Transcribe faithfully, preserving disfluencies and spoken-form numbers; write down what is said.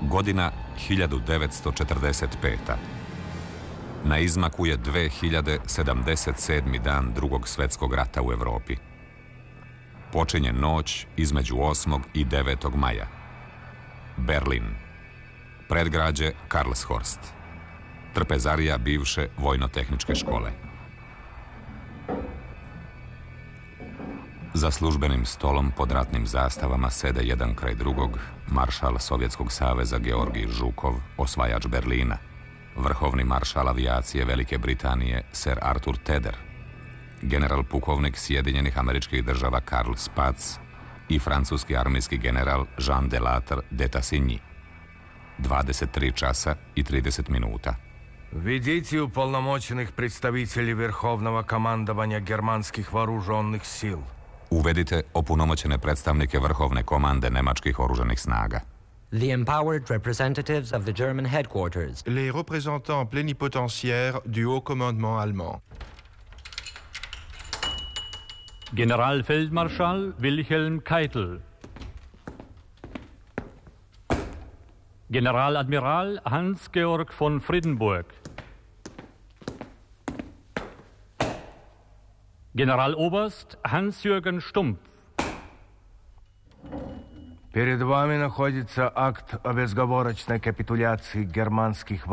Godina hiljadu devetsto četrdeset peta. Na izmaku je dve hiljade sedamdeset sedmi dan drugog svjetskog rata u Europi. Počinje noć između osmog i devetog maja. Berlin. Predgrađe Karlshorst. Trpezarija bivše vojno-tehničke škole. Za službenim stolom pod ratnim zastavama sede jedan kraj drugog maršal Sovjetskog saveza Georgij Žukov, osvajač Berlina, vrhovni maršal avijacije Velike Britanije Sir Arthur Tedder, general pukovnik Sjedinjenih Američkih Država Karl Spaatz i francuski armijski general Jean Delattre de Tassigny. dvadeset tri časa i trideset minuta. Введите уполномоченных представителей Верховного командования германских вооруженных сил. Uvedite opunomoćene predstavnike Vrhovne komande nemačkih oružanih snaga. The empowered representatives of the German headquarters. Les représentants plénipotentiaires du haut commandement allemand. Generalfeldmarschall Wilhelm Keitel. Generaladmiral Hans-Georg von Friedenburg. Generaloberst Hans-Jürgen Stumpf. Перед вами находится акт о безоговорочной капитуляции германских